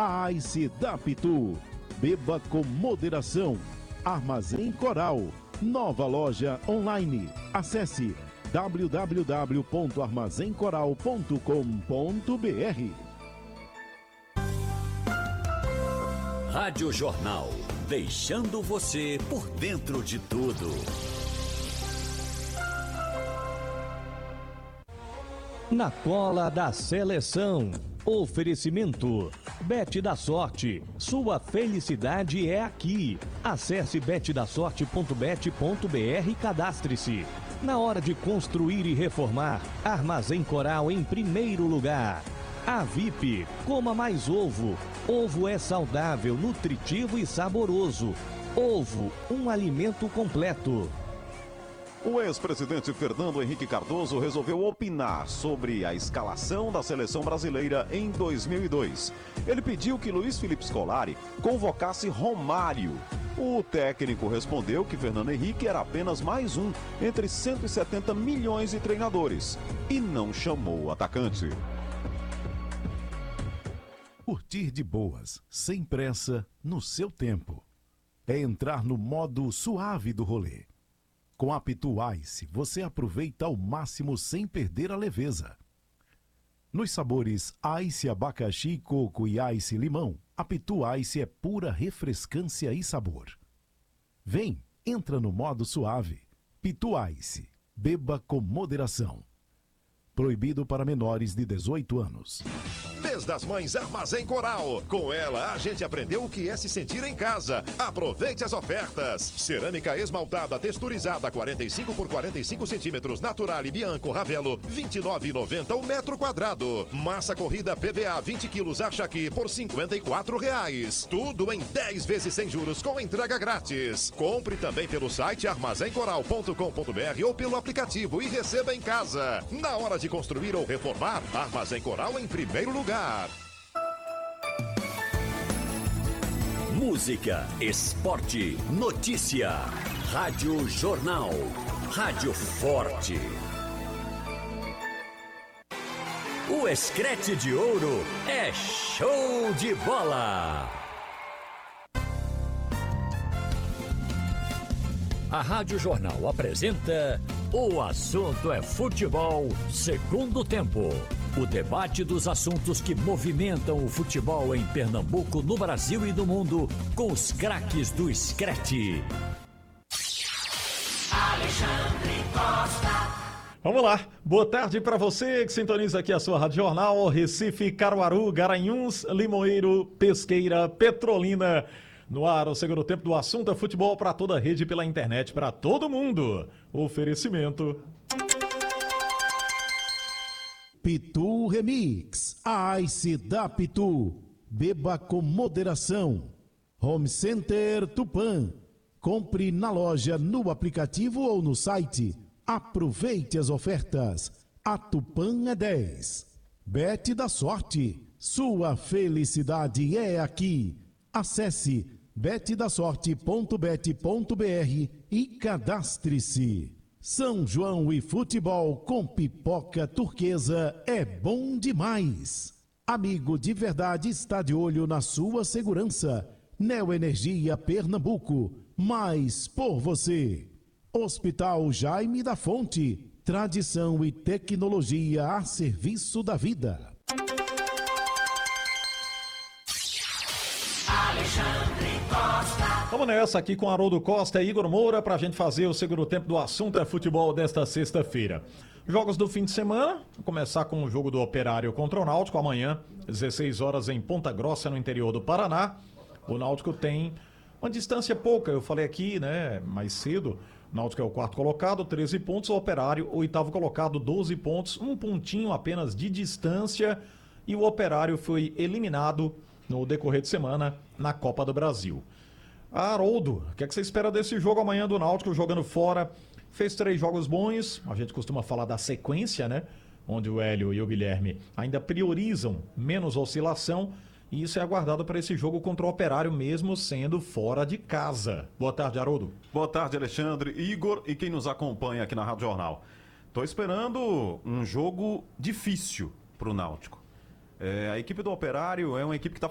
a Ice da Pitu. Beba com moderação. Armazém Coral. Nova loja online. Acesse www.armazencoral.com.br. Rádio Jornal, deixando você por dentro de tudo. Na cola da seleção. Oferecimento. Bet da Sorte. Sua felicidade é aqui. Acesse betdasorte.bet.br e cadastre-se. Na hora de construir e reformar, Armazém Coral em primeiro lugar. A VIP, coma mais ovo. Ovo é saudável, nutritivo e saboroso. Ovo, um alimento completo. O ex-presidente Fernando Henrique Cardoso resolveu opinar sobre a escalação da seleção brasileira em 2002. Ele pediu que Luiz Felipe Scolari convocasse Romário. O técnico respondeu que Fernando Henrique era apenas mais um entre 170 milhões de treinadores e não chamou o atacante. Curtir de boas, sem pressa, no seu tempo. É entrar no modo suave do rolê. Com a Pitu Ice, você aproveita ao máximo sem perder a leveza. Nos sabores Ice abacaxi, coco e Ice limão, a Pitu Ice é pura refrescância e sabor. Vem, entra no modo suave. Pitu Ice, beba com moderação. Proibido para menores de 18 anos. Mês das Mães Armazém Coral. Com ela, a gente aprendeu o que é se sentir em casa. Aproveite as ofertas. Cerâmica esmaltada texturizada 45 por 45 centímetros, Natural e Bianco Ravelo, R$ 29,90 o metro quadrado. Massa corrida PVA 20 quilos Achaqui por R$ 54,00. Tudo em 10 vezes sem juros com entrega grátis. Compre também pelo site armazencoral.com.br ou pelo aplicativo e receba em casa. Na hora de construir ou reformar, Armazém Coral em primeiro lugar. Música, esporte, notícia. Rádio Jornal. Rádio Forte. O Escrete de Ouro é show de bola. A Rádio Jornal apresenta O Assunto é Futebol, segundo tempo. O debate dos assuntos que movimentam o futebol em Pernambuco, no Brasil e no mundo, com os craques do Screte. Alexandre Costa. Vamos lá, boa tarde para você que sintoniza aqui a sua Rádio Jornal, Recife, Caruaru, Garanhuns, Limoeiro, Pesqueira, Petrolina. No ar, o segundo tempo do Assunto é Futebol para toda a rede, pela internet, para todo mundo. Oferecimento... Pitu Remix, a Ice da Pitu. Beba com moderação. Home Center Tupã. Compre na loja, no aplicativo ou no site. Aproveite as ofertas. A Tupã é 10. Bet da Sorte. Sua felicidade é aqui. Acesse betdasorte.bet.br e cadastre-se. São João e futebol com pipoca turquesa é bom demais. Amigo de verdade está de olho na sua segurança. Neoenergia Pernambuco, mais por você. Hospital Jaime da Fonte, tradição e tecnologia a serviço da vida. Alexandre Costa. Vamos nessa aqui com Haroldo Costa e Igor Moura para a gente fazer o segundo tempo do Assunto é Futebol desta sexta-feira. Jogos do fim de semana, vou começar com o jogo do Operário contra o Náutico, amanhã, 16 horas em Ponta Grossa, no interior do Paraná. O Náutico tem uma distância pouca, eu falei aqui, né, mais cedo. O Náutico é o quarto colocado, 13 pontos, o Operário, o oitavo colocado, 12 pontos, um pontinho apenas de distância, e o Operário foi eliminado no decorrer de semana na Copa do Brasil. Haroldo, o que é que você espera desse jogo amanhã do Náutico, jogando fora? Fez 3 jogos bons, a gente costuma falar da sequência, né? Onde o Hélio e o Guilherme ainda priorizam menos oscilação, e isso é aguardado para esse jogo contra o Operário, mesmo sendo fora de casa. Boa tarde, Haroldo. Boa tarde, Alexandre, Igor e quem nos acompanha aqui na Rádio Jornal. Tô esperando um jogo difícil pro Náutico. A equipe do Operário é uma equipe que está